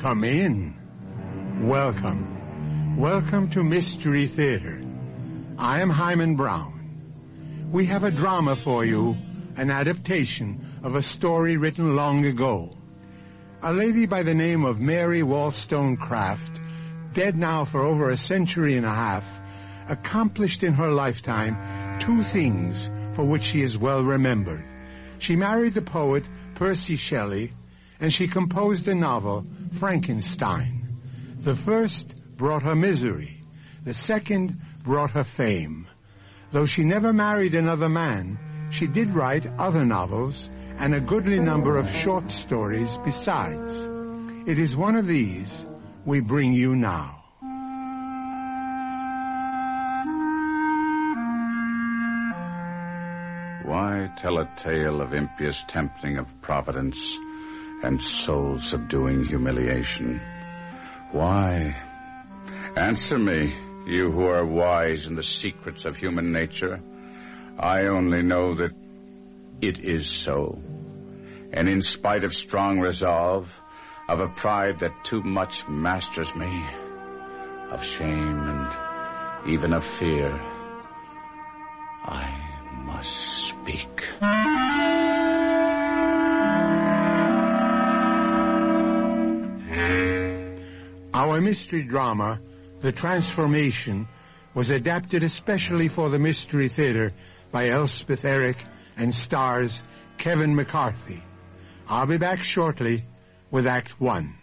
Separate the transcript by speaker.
Speaker 1: Come in. Welcome. Welcome to Mystery Theater. I am Hyman Brown. We have a drama for you, an adaptation of a story written long ago. A lady by the name of Mary Wollstonecraft, dead now for over a century and a half, accomplished in her lifetime two things for which she is well remembered. She married the poet Percy Shelley, and she composed a novel, Frankenstein. The first brought her misery. The second brought her fame. Though she never married another man, she did write other novels and a goodly number of short stories besides. It is one of these we bring you now.
Speaker 2: Why tell a tale of impious tempting of providence and soul-subduing humiliation? Why? Answer me, you who are wise in the secrets of human nature. I only know that it is so. And in spite of strong resolve, of a pride that too much masters me, of shame and even of fear, I must speak.
Speaker 1: Our mystery drama, The Transformation, was adapted especially for the Mystery Theater by Elspeth Eric and stars Kevin McCarthy. I'll be back shortly with Act 1.